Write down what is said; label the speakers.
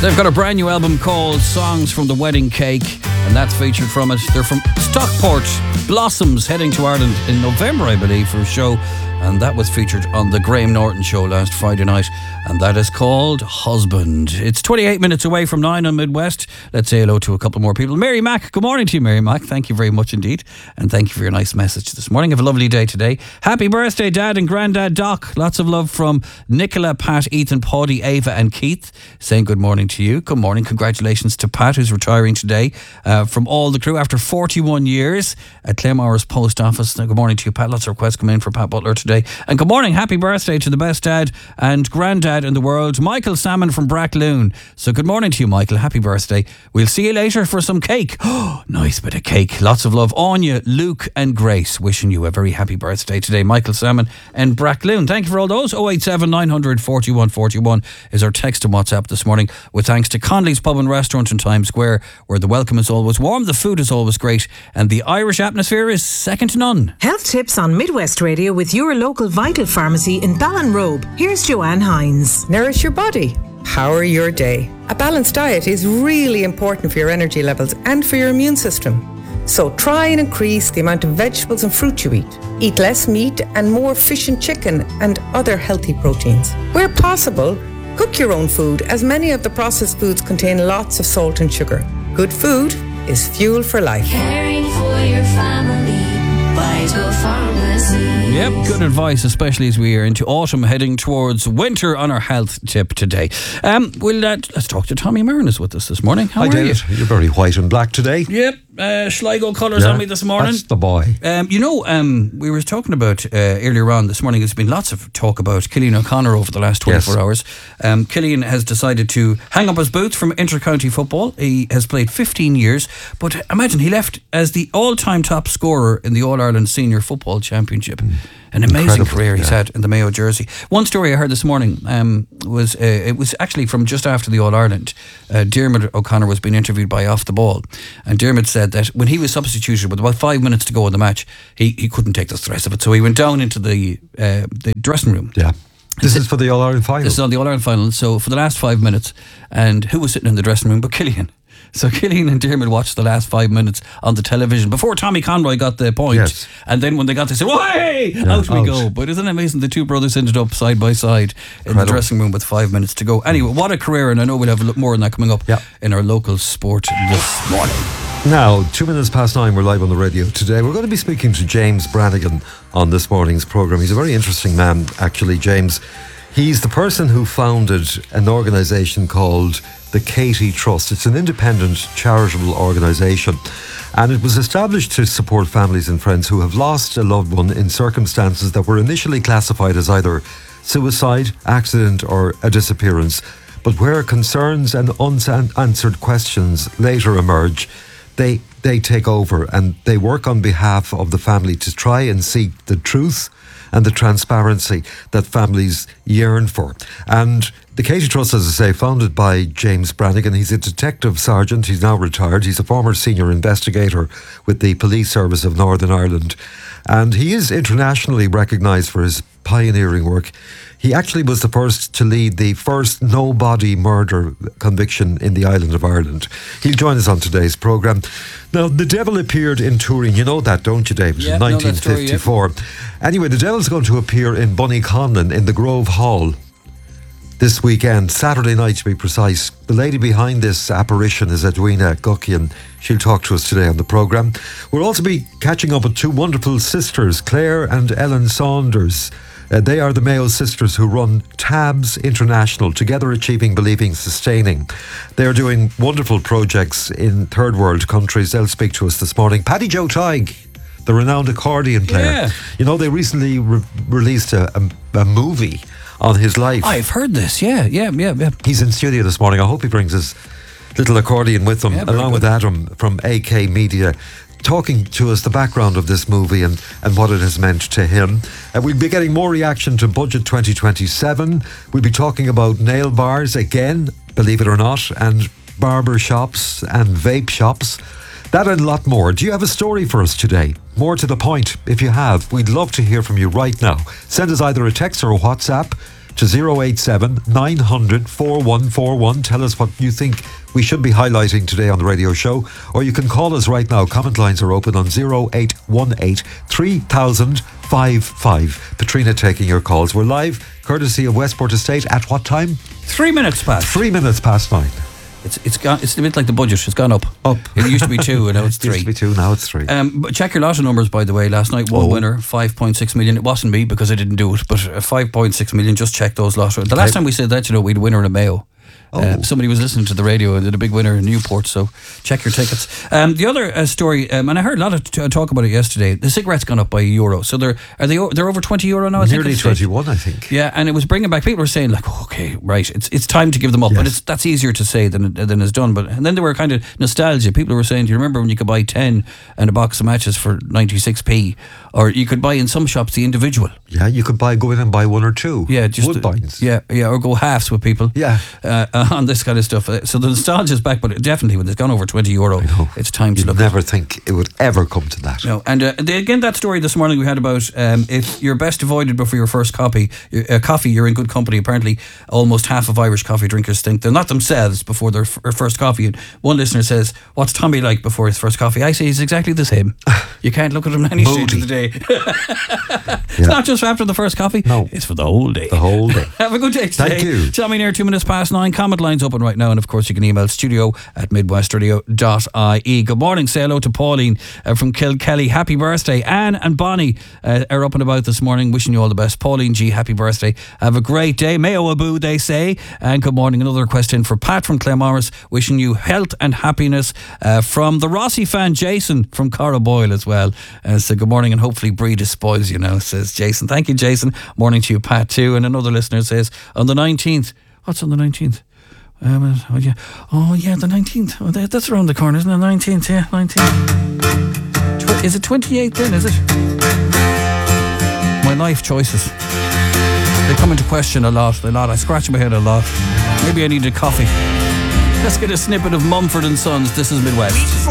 Speaker 1: They've got a brand new album called Songs from the Wedding Cake, and that's featured from it. They're from Stockport. Blossoms heading to Ireland in November, I believe, for a show, and that was featured on the Graham Norton show last Friday night, and that is called Husband. It's 28 minutes away from 9 on Midwest. Let's say hello to a couple more people. Mary Mack, good morning to you, Mary Mack. Thank you very much indeed, and thank you for your nice message this morning. Have a lovely day today. Happy birthday, Dad and Grandad Doc. Lots of love from Nicola, Pat, Ethan, Paddy, Ava and Keith, saying good morning to you. Good morning. Congratulations to Pat, who's retiring today from all the crew after 41 years at Claremorris Post Office. Good morning to you, Pat. Lots of requests come in for Pat Butler today. And good morning, happy birthday to the best dad and granddad in the world, Michael Salmon from Brackloon. So good morning to you, Michael. Happy birthday. We'll see you later for some cake. Oh, nice bit of cake. Lots of love. Anya, Luke and Grace wishing you a very happy birthday today. Michael Salmon and Brackloon. Thank you for all those. 087 900 41 41 is our text and WhatsApp this morning, with thanks to Conley's Pub and Restaurant in Times Square, where the welcome is always warm, the food is always great, and the Irish atmosphere is second to none.
Speaker 2: Health tips on Midwest Radio with your local Vital Pharmacy in Ballinrobe. Here's Joanne Hines.
Speaker 3: Nourish your body. Power your day. A balanced diet is really important for your energy levels and for your immune system. So try and increase the amount of vegetables and fruit you eat. Eat less meat and more fish and chicken and other healthy proteins. Where possible, cook your own food, as many of the processed foods contain lots of salt and sugar. Good food is fuel for life.
Speaker 4: Caring for your family, Vital Pharmacy.
Speaker 1: Yep, good advice, especially as we are into autumn, heading towards winter on our health tip today. Let's talk to Tommy Murren is with us this morning. How
Speaker 5: Hi,
Speaker 1: are
Speaker 5: David.
Speaker 1: you?
Speaker 5: You're very white and black today.
Speaker 1: Yep, Sligo colours on me this morning.
Speaker 5: That's the boy.
Speaker 1: We were talking about earlier on this morning, there's been lots of talk about Cillian O'Connor over the last 24 hours. Cillian has decided to hang up his boots from inter-county football. He has played 15 years, but imagine he left as the all-time top scorer in the All-Ireland Senior Football Championship. An amazing career he's had in the Mayo jersey. One story I heard this morning was it was actually from just after the All-Ireland. Dermot O'Connor was being interviewed by Off the Ball, and Dermot said that when he was substituted with about 5 minutes to go in the match, he couldn't take the stress of it, so he went down into the dressing room.
Speaker 5: Yeah. This is for the All-Ireland final.
Speaker 1: This is on the All-Ireland final. So for the last 5 minutes, and who was sitting in the dressing room but Cillian? So Cillian and Dermot watched the last 5 minutes on the television before Tommy Conroy got the point.
Speaker 5: Yes.
Speaker 1: And then when they got, they said, "Way! Out we go." But isn't it amazing? The two brothers ended up side by side in the dressing room with 5 minutes to go. Anyway, what a career, and I know we'll have a lot more on that coming up in our local sport this morning.
Speaker 5: Now, 2 minutes past 9, we're live on the radio today. We're going to be speaking to James Brannigan on this morning's programme. He's a very interesting man, actually, James. He's the person who founded an organisation called the Katie Trust. It's an independent charitable organisation, and it was established to support families and friends who have lost a loved one in circumstances that were initially classified as either suicide, accident or a disappearance, but where concerns and unanswered questions later emerge, they take over and they work on behalf of the family to try and seek the truth and the transparency that families yearn for. And the Katie Trust, as I say, founded by James Brannigan. He's a detective sergeant. He's now retired. He's a former senior investigator with the Police Service of Northern Ireland. And he is internationally recognised for his pioneering work. He actually was the first to lead the first no-body murder conviction in the island of Ireland. He'll join us on today's programme. Now, the devil appeared in Turin. You know that, don't you, David? In 1954. Anyway, the devil's going to appear in Bunnyconlon in the Grove Hall this weekend, Saturday night to be precise. The lady behind this apparition is Edwina Guckian. She'll talk to us today on the programme. We'll also be catching up with two wonderful sisters, Claire and Ellen Saunders. They are the Mayo sisters who run Tabs International, Together Achieving, Believing, Sustaining. They're doing wonderful projects in third world countries. They'll speak to us this morning. Paddy Joe Tighe, the renowned accordion player.
Speaker 1: Yeah.
Speaker 5: You know, they recently released a movie on his life.
Speaker 1: I've heard this, yeah.
Speaker 5: He's in studio this morning. I hope he brings his little accordion with him, along with Adam from AK Media, talking to us the background of this movie and what it has meant to him. We'll be getting more reaction to Budget 2027. We'll be talking about nail bars again, believe it or not, and barber shops and vape shops. That and a lot more. Do you have a story for us today? More to the point, if you have, we'd love to hear from you right now. Send us either a text or a WhatsApp to 087 900 4141. Tell us what you think we should be highlighting today on the radio show. Or you can call us right now. Comment lines are open on 0818 3000 55. Katrina taking your calls. We're live, courtesy of Westport Estate. At what time?
Speaker 1: 3 minutes past.
Speaker 5: 3 minutes past 9.
Speaker 1: It's gone. It's a bit like the budget. It's gone up. It used to be 2 and now it's 3.
Speaker 5: It used to be 2, now it's 3.
Speaker 1: But check your lotto numbers, by the way. Last night, one winner, 5.6 million. It wasn't me because I didn't do it, but 5.6 million. Just check those lotto. The last time we said that, we had a winner in Mayo. Somebody was listening to the radio and did a big winner in Newport, so check your tickets. The other story, and I heard a lot of talk about it yesterday. The cigarettes gone up by €1, so they're over €20 now.
Speaker 5: Nearly 21, I think.
Speaker 1: Yeah, and it was bringing back. People were saying like, okay, right, it's time to give them up, but that's easier to say than it's done. And then they were kind of nostalgia. People were saying, do you remember when you could buy 10 and a box of matches for 96p, or you could buy in some shops the individual?
Speaker 5: Yeah, you could go in and buy 1 or 2.
Speaker 1: Yeah, just
Speaker 5: Woodbines.
Speaker 1: Yeah, or go halves with people.
Speaker 5: Yeah.
Speaker 1: On this kind of stuff. So the nostalgia's back, but definitely when it's gone over €20, it's time to look.
Speaker 5: You'd never think it would ever come to that.
Speaker 1: No, and again, that story this morning we had about if you're best avoided before your first coffee, you're in good company. Apparently, almost half of Irish coffee drinkers think they're not themselves before their first coffee. And one listener says, "What's Tommy like before his first coffee?" I say he's exactly the same. You can't look at him any stage of the day. It's not just after the first coffee.
Speaker 5: No,
Speaker 1: it's for the whole day.
Speaker 5: The whole day.
Speaker 1: Have a good day today.
Speaker 5: Thank you.
Speaker 1: Tommy near 2 minutes past 9. Comment lines open right now, and of course you can email studio@midwestradio.ie. Good morning. Say hello to Pauline from Kilkelly. Happy birthday. Anne and Bonnie are up and about this morning, wishing you all the best. Pauline G, happy birthday. Have a great day. Mayo Abu, they say. And good morning. Another question for Pat from Claremorris, wishing you health and happiness from the Rossi fan Jason from Corraboyle as well. So good morning, and hopefully Breed spoils you now, says Jason. Thank you, Jason. Morning to you, Pat, too. And another listener says on the 19th. What's on the 19th? The 19th. Oh, that's around the corner, isn't it? 19th, yeah, 19th. Is it 28th then, is it? My life choices. They come into question a lot. I scratch my head a lot. Maybe I need a coffee. Let's get a snippet of Mumford & Sons. This is Midwest.